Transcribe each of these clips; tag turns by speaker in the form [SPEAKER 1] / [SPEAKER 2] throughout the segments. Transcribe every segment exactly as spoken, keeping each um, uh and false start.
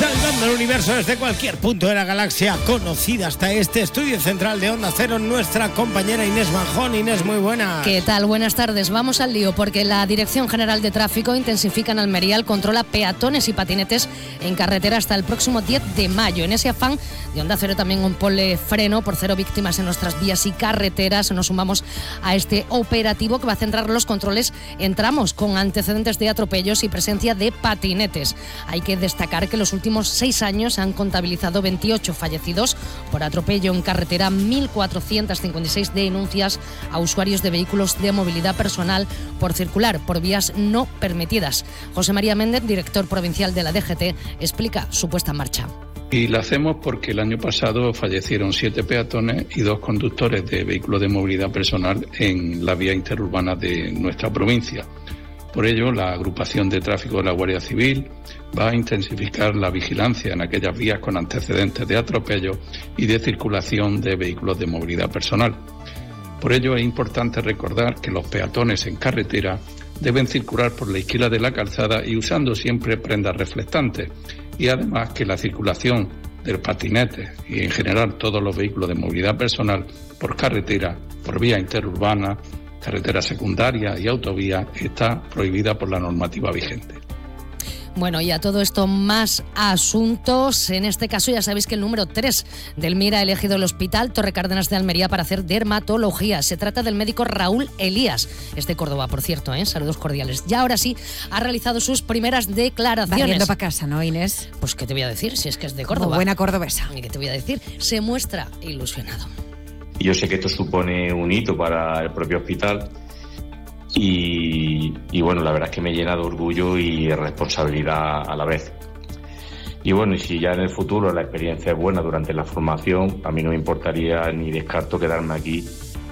[SPEAKER 1] Salvando el universo desde cualquier punto de la galaxia conocida hasta este estudio central de Onda Cero, nuestra compañera Inés Manjón. Inés, muy buena.
[SPEAKER 2] ¿Qué tal? Buenas tardes. Vamos al lío porque la Dirección General de Tráfico intensifica en Almería el control a peatones y patinetes en carretera hasta el próximo diez de mayo. En ese afán de Onda Cero también un ponle freno por cero víctimas en nuestras vías y carreteras. Nos sumamos a este operativo que va a centrar los controles en tramos con antecedentes de atropellos y presencia de patinetes. Hay que destacar que los últimos seis años han contabilizado veintiocho fallecidos por atropello en carretera, mil cuatrocientas cincuenta y seis denuncias a usuarios de vehículos de movilidad personal por circular por vías no permitidas. José María Méndez, director provincial de la D G T, explica su puesta en marcha.
[SPEAKER 3] Y lo hacemos porque el año pasado fallecieron siete peatones y dos conductores de vehículos de movilidad personal en la vía interurbana de nuestra provincia. Por ello, la agrupación de tráfico de la Guardia Civil va a intensificar la vigilancia en aquellas vías con antecedentes de atropello y de circulación de vehículos de movilidad personal. Por ello, es importante recordar que los peatones en carretera deben circular por la esquina de la calzada y usando siempre prendas reflectantes, y además que la circulación del patinete y en general todos los vehículos de movilidad personal por carretera, por vía interurbana, carretera secundaria y autovía está prohibida por la normativa vigente.
[SPEAKER 2] Bueno, y a todo esto más asuntos. En este caso ya sabéis que el número tres del MIR ha elegido el Hospital Torre Cárdenas de Almería para hacer dermatología. Se trata del médico Raúl Elías, es de Córdoba, por cierto, ¿eh? Saludos cordiales. Ya ahora sí ha realizado sus primeras declaraciones.
[SPEAKER 4] Va yendo para casa, ¿no, Inés?
[SPEAKER 2] Pues qué te voy a decir, si es que es de Córdoba.
[SPEAKER 4] Como buena cordobesa.
[SPEAKER 2] ¿Y qué te voy a decir? Se muestra ilusionado.
[SPEAKER 5] Yo sé que esto supone un hito para el propio hospital y, y bueno, la verdad es que me llena de orgullo y responsabilidad a la vez. Y bueno, y si ya en el futuro la experiencia es buena durante la formación, a mí no me importaría ni descarto quedarme aquí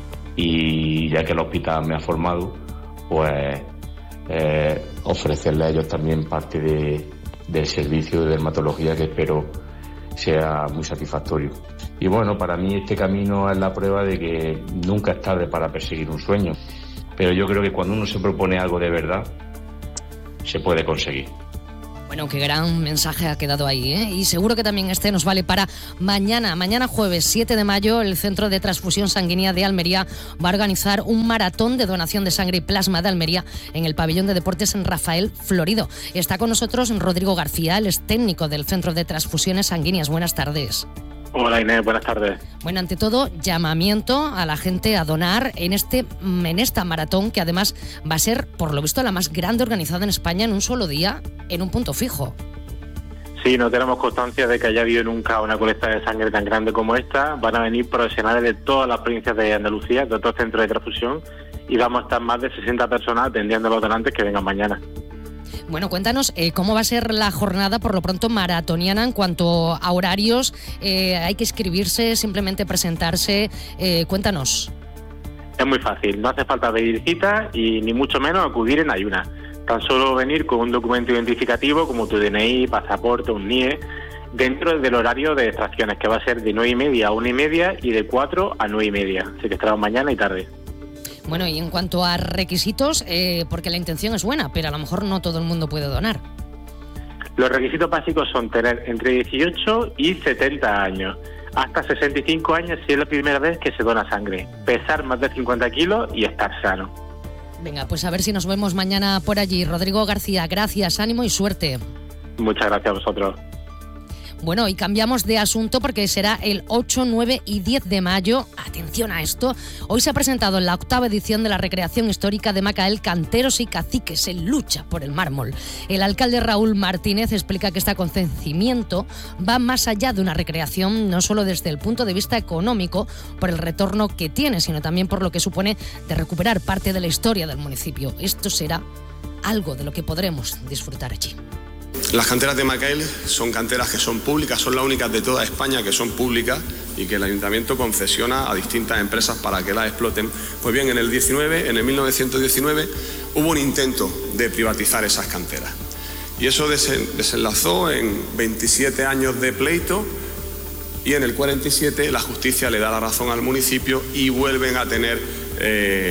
[SPEAKER 5] y ya que el hospital me ha formado, pues eh, ofrecerle a ellos también parte de, del servicio de dermatología que espero sea muy satisfactorio. Y bueno, para mí este camino es la prueba de que nunca es tarde para perseguir un sueño, pero yo creo que cuando uno se propone algo de verdad, se puede conseguir.
[SPEAKER 2] Bueno, qué gran mensaje ha quedado ahí, ¿eh? Y seguro que también este nos vale para mañana. Mañana jueves siete de mayo, el Centro de Transfusión Sanguínea de Almería va a organizar un maratón de donación de sangre y plasma de Almería en el pabellón de deportes en Rafael Florido. Está con nosotros Rodrigo García, él es técnico del Centro de Transfusiones Sanguíneas. Buenas tardes.
[SPEAKER 6] Hola Inés, buenas tardes.
[SPEAKER 2] Bueno, ante todo, llamamiento a la gente a donar en este en esta maratón, que además va a ser, por lo visto, la más grande organizada en España en un solo día, en un punto fijo.
[SPEAKER 6] Sí, no tenemos constancia de que haya habido nunca una colecta de sangre tan grande como esta. Van a venir profesionales de todas las provincias de Andalucía, de otros centros de transfusión, y vamos a estar más de sesenta personas atendiendo a los donantes que vengan mañana.
[SPEAKER 2] Bueno, cuéntanos eh, cómo va a ser la jornada, por lo pronto maratoniana, en cuanto a horarios. Eh, hay que inscribirse, simplemente presentarse. Eh, cuéntanos.
[SPEAKER 6] Es muy fácil, no hace falta pedir cita y ni mucho menos acudir en ayunas. Tan solo venir con un documento identificativo como tu D N I, pasaporte, un N I E, dentro del horario de extracciones, que va a ser de nueve y media a una y media y de cuatro a nueve y media. Así que estaremos mañana y tarde.
[SPEAKER 2] Bueno, y en cuanto a requisitos, eh, porque la intención es buena, pero a lo mejor no todo el mundo puede donar.
[SPEAKER 6] Los requisitos básicos son tener entre dieciocho y setenta años, hasta sesenta y cinco años si es la primera vez que se dona sangre, pesar más de cincuenta kilos y estar sano.
[SPEAKER 2] Venga, pues a ver si nos vemos mañana por allí. Rodrigo García, gracias, ánimo y suerte.
[SPEAKER 6] Muchas gracias a vosotros.
[SPEAKER 2] Bueno, y cambiamos de asunto porque será el ocho, nueve y diez de mayo. Atención a esto. Hoy se ha presentado en la octava edición de la recreación histórica de Macael Canteros y Caciques en lucha por el mármol. El alcalde Raúl Martínez explica que este acontecimiento va más allá de una recreación, no solo desde el punto de vista económico, por el retorno que tiene, sino también por lo que supone de recuperar parte de la historia del municipio. Esto será algo de lo que podremos disfrutar allí.
[SPEAKER 7] Las canteras de Macael son canteras que son públicas, son las únicas de toda España que son públicas y que el ayuntamiento concesiona a distintas empresas para que las exploten. Pues bien, en el diecinueve, en el mil novecientos diecinueve, hubo un intento de privatizar esas canteras. Y eso desenlazó en veintisiete años de pleito y en el cuarenta y siete la justicia le da la razón al municipio y vuelven a tener eh,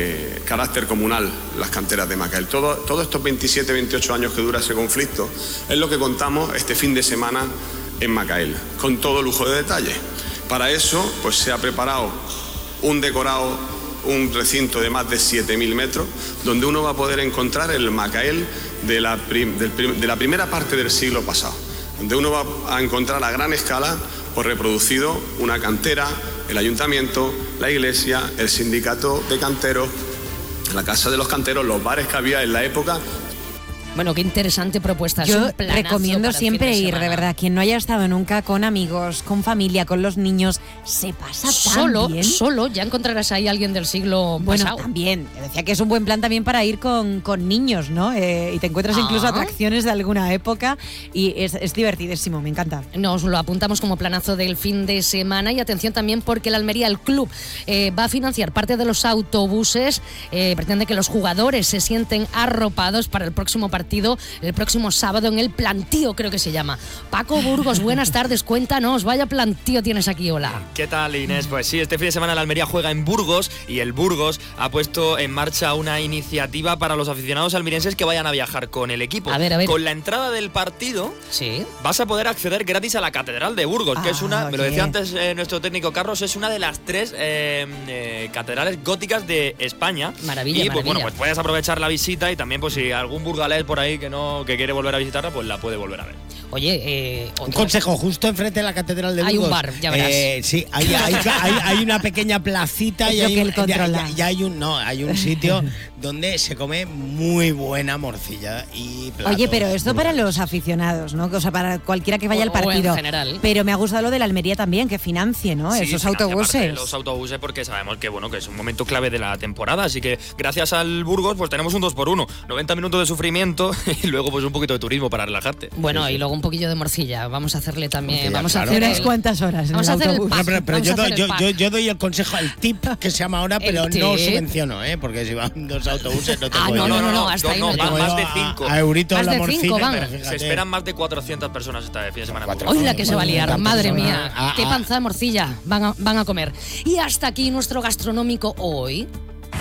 [SPEAKER 7] carácter comunal las canteras de Macael. Todo, todos estos veintisiete, veintiocho años que dura ese conflicto es lo que contamos este fin de semana en Macael, con todo lujo de detalle. Para eso, pues se ha preparado un decorado, un recinto de más de siete mil metros, donde uno va a poder encontrar el Macael de la, prim, del prim, de la primera parte del siglo pasado, donde uno va a encontrar a gran escala pues, reproducido una cantera, el ayuntamiento, la iglesia, el sindicato de canteros, la casa de los canteros, los bares que había en la época.
[SPEAKER 2] Bueno, qué interesante propuesta.
[SPEAKER 4] Yo
[SPEAKER 2] es un planazo
[SPEAKER 4] recomiendo
[SPEAKER 2] para
[SPEAKER 4] siempre
[SPEAKER 2] el fin de
[SPEAKER 4] ir, de
[SPEAKER 2] semana.
[SPEAKER 4] verdad. Quien no haya estado nunca con amigos, con familia, con los niños, se pasa
[SPEAKER 2] Solo,
[SPEAKER 4] tan bien.
[SPEAKER 2] solo, ya encontrarás ahí a alguien del siglo
[SPEAKER 4] Bueno,
[SPEAKER 2] pasado.
[SPEAKER 4] también. Decía que es un buen plan también para ir con, con niños, ¿no? Eh, y te encuentras
[SPEAKER 2] Ah.
[SPEAKER 4] incluso atracciones de alguna época y es, es divertidísimo, me encanta.
[SPEAKER 2] Nos lo apuntamos como planazo del fin de semana y atención también porque el Almería, el club, eh, va a financiar parte de los autobuses, eh, pretende que los jugadores se sienten arropados para el próximo partido, el próximo sábado en el Plantío, creo que se llama. Paco Burgos, buenas tardes, cuéntanos, vaya plantío tienes aquí, hola.
[SPEAKER 8] ¿Qué tal, Inés? Pues sí, este fin de semana la Almería juega en Burgos y el Burgos ha puesto en marcha una iniciativa para los aficionados almerienses que vayan a viajar con el equipo.
[SPEAKER 2] A ver, a ver.
[SPEAKER 8] Con la entrada del partido
[SPEAKER 2] Sí.
[SPEAKER 8] vas a poder acceder gratis a la Catedral de Burgos, que
[SPEAKER 4] Ah,
[SPEAKER 8] es una, me lo
[SPEAKER 4] oye.
[SPEAKER 8] decía antes eh, nuestro técnico Carlos, es una de las tres eh, eh, catedrales góticas de España.
[SPEAKER 2] Maravilla,
[SPEAKER 8] y pues
[SPEAKER 2] maravilla.
[SPEAKER 8] bueno, pues puedes aprovechar la visita y también pues si algún burgalés por ahí que no que quiere volver a visitarla, pues la puede volver a ver.
[SPEAKER 2] Oye, eh,
[SPEAKER 1] Un
[SPEAKER 2] otras-
[SPEAKER 1] consejo, justo enfrente de la Catedral de
[SPEAKER 2] Hay un
[SPEAKER 1] Burgos.
[SPEAKER 2] bar, ya verás.
[SPEAKER 1] Eh, sí, hay, hay, hay, hay una pequeña placita
[SPEAKER 4] Es
[SPEAKER 1] y
[SPEAKER 4] lo
[SPEAKER 1] hay,
[SPEAKER 4] que
[SPEAKER 1] un,
[SPEAKER 4] él controla.
[SPEAKER 1] y- y hay un no, hay un sitio donde se come muy buena morcilla y platos.
[SPEAKER 4] Oye, pero esto para
[SPEAKER 1] brutales.
[SPEAKER 4] los aficionados, ¿no? O sea, para cualquiera que vaya al
[SPEAKER 2] O- o en
[SPEAKER 4] partido.
[SPEAKER 2] general.
[SPEAKER 4] Pero me ha gustado lo de la Almería también, que financie, ¿no?
[SPEAKER 8] Sí,
[SPEAKER 4] Esos
[SPEAKER 8] financia parte de
[SPEAKER 4] autobuses.
[SPEAKER 8] Los autobuses porque sabemos que bueno que es un momento clave de la temporada, así que gracias al Burgos pues tenemos un dos por uno, noventa minutos de sufrimiento y luego pues un poquito de turismo para relajarte.
[SPEAKER 2] Bueno, y luego un poquillo de morcilla. Vamos a hacerle también.
[SPEAKER 1] Morcilla,
[SPEAKER 2] vamos
[SPEAKER 1] claro.
[SPEAKER 2] a hacer
[SPEAKER 4] Unas
[SPEAKER 2] el-
[SPEAKER 4] cuantas horas en
[SPEAKER 2] Vamos
[SPEAKER 4] el
[SPEAKER 2] a hacer el
[SPEAKER 4] autobús.
[SPEAKER 2] pack.
[SPEAKER 1] No, pero, pero
[SPEAKER 2] Vamos
[SPEAKER 1] yo,
[SPEAKER 2] a
[SPEAKER 1] doy,
[SPEAKER 2] hacer
[SPEAKER 1] yo,
[SPEAKER 2] el pack.
[SPEAKER 1] yo, yo doy el consejo, el tip que se llama ahora,
[SPEAKER 2] El
[SPEAKER 1] pero no
[SPEAKER 2] tip.
[SPEAKER 1] subvenciono, ¿eh? Porque si van dos autobuses no tengo
[SPEAKER 2] Ah, no,
[SPEAKER 1] yo.
[SPEAKER 2] no, no, no, hasta ahí no
[SPEAKER 8] van
[SPEAKER 2] llego.
[SPEAKER 8] más
[SPEAKER 1] yo
[SPEAKER 8] de
[SPEAKER 1] a-
[SPEAKER 8] cinco.
[SPEAKER 1] A, euritos
[SPEAKER 2] Más
[SPEAKER 1] la
[SPEAKER 2] de
[SPEAKER 1] morcilla,
[SPEAKER 2] cinco van.
[SPEAKER 1] pero
[SPEAKER 8] Se
[SPEAKER 1] fíjate.
[SPEAKER 8] esperan más de cuatrocientas personas este fin de semana. en Burgos.
[SPEAKER 1] Cuatro.
[SPEAKER 2] Hoy la que se va a liar,
[SPEAKER 1] Tantas
[SPEAKER 2] madre
[SPEAKER 1] personas.
[SPEAKER 2] mía,
[SPEAKER 1] Ah,
[SPEAKER 2] qué
[SPEAKER 1] ah.
[SPEAKER 2] panza de morcilla van a, van a comer. Y hasta aquí nuestro gastronómico hoy.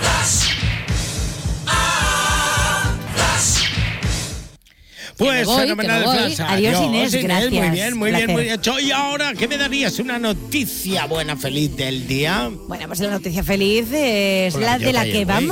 [SPEAKER 1] Pues
[SPEAKER 2] Que me voy,
[SPEAKER 1] fenomenal,
[SPEAKER 2] que me voy.
[SPEAKER 1] Flash.
[SPEAKER 4] Adiós, Inés,
[SPEAKER 1] Muy
[SPEAKER 4] gracias.
[SPEAKER 1] bien, muy bien,
[SPEAKER 4] Placer.
[SPEAKER 1] muy bien hecho. Y ahora, ¿qué me darías? Una noticia buena, feliz del día.
[SPEAKER 4] Bueno, pues la noticia feliz es
[SPEAKER 1] Con la
[SPEAKER 4] la de la
[SPEAKER 1] bellota
[SPEAKER 4] que
[SPEAKER 1] y el
[SPEAKER 4] vamos.